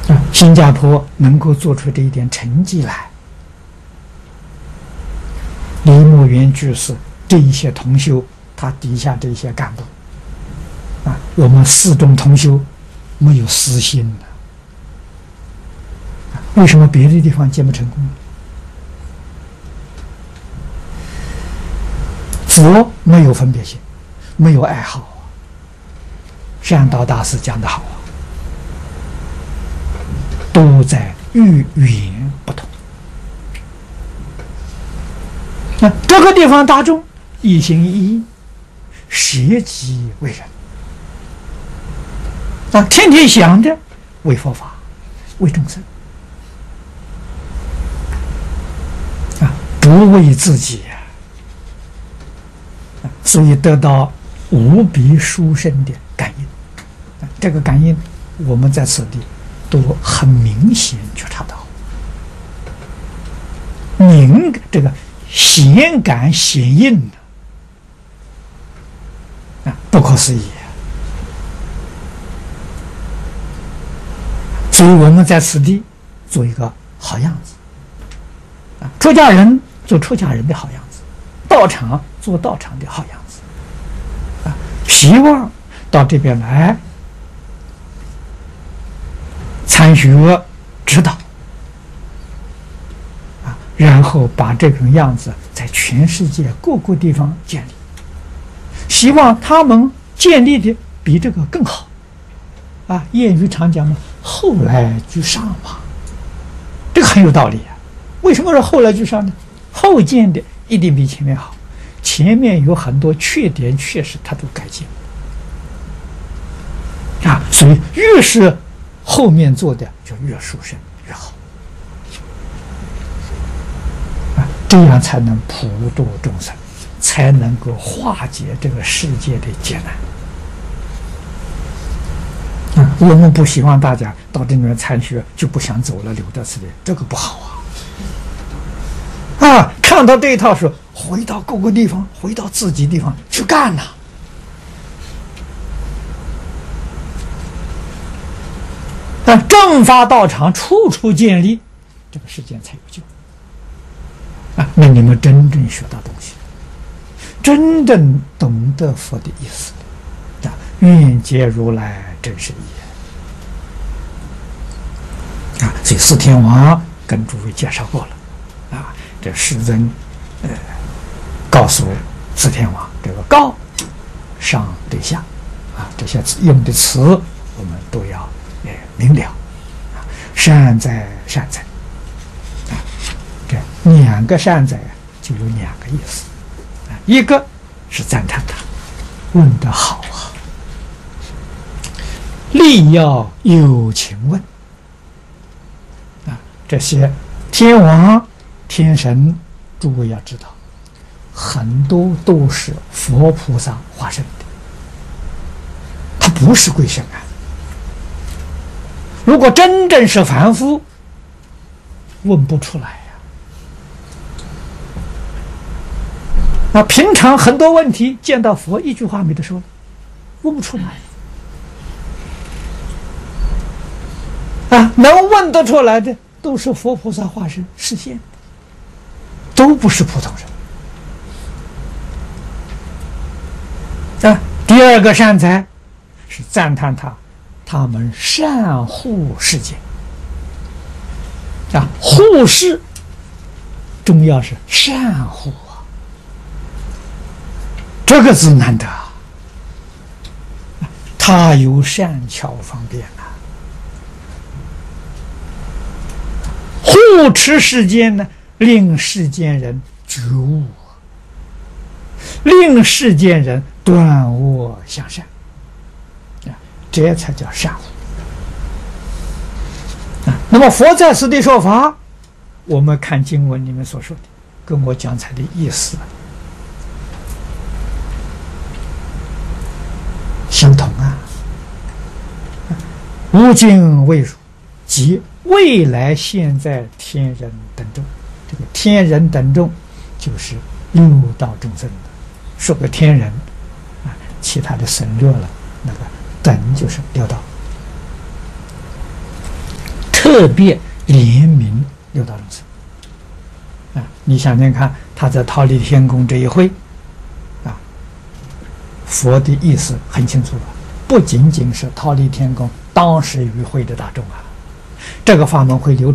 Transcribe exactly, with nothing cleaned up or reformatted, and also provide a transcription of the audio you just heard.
啊，新加坡能够做出这一点成绩来，李墨元居士这一些同修，他底下这些干部，啊，我们四众同修没有私心的，为什么别的地方见不成功呢？佛没有分别心，没有爱好啊。善导大师讲得好啊，都在语言不同。那这个地方大众一心一意，舍己为人，啊，天天想着为佛法，为众生，啊，不为自己呀、啊，所以得到无比殊胜的感应。啊，这个感应我们在此地都很明显觉察到，明这个显感显应的啊，不可思议。所以我们在此地做一个好样子啊，出家人做出家人的好样子，道场做道场的好样子啊，希望到这边来参学指导啊，然后把这种样子在全世界各个地方建立，希望他们建立的比这个更好啊。谚语常讲嘛，后来居上嘛，这个很有道理啊。为什么是后来居上呢？后建的一定比前面好，前面有很多缺点，确实他都改进啊。所以越是后面做的就越殊胜越好啊，这样才能普度众生，才能够化解这个世界的劫难啊。我们不希望大家到这里面参学就不想走了，留在此地，这个不好啊！啊，看到这一套时，回到各个地方，回到自己地方去干呐、啊！正法道场处处建立，这个世界才有救啊！那你们真正学到东西，真正懂得佛的意思啊！愿解如来真实义啊！所以四天王跟诸位介绍过了啊，这世尊呃告诉四天王，这个高上对下啊，这些用的词我们都要呃明了啊，善哉善哉啊，这两个善哉就有两个意思啊，一个是赞叹他问得好啊，力要有情问啊，这些天王天神，诸位要知道，很多都是佛菩萨化身的，他不是贵圣啊。如果真正是凡夫，问不出来呀、啊。那平常很多问题见到佛一句话没得说，问不出来啊。能问得出来的都是佛菩萨化身示现的，都不是普通人啊。第二个善哉是赞叹他，他们善护世界啊，护世重要是善护啊，这个字难得啊，他有善巧方便啊，护持世间呢，令世间人觉悟，令世间人断恶向善啊，这才叫善护啊。那么佛在此地说法，我们看经文里面所说的，跟我讲才的意思相同啊。无尽未汝，即未来现在天人等众，这个天人等众就是六道众生的，说个天人啊，其他的省略了，那个等就是六道特别怜悯六道众生。啊，你想想看，他在忉利天宫这一会，啊，佛的意思很清楚了，不仅仅是忉利天宫当时与会的大众啊，这个法门会流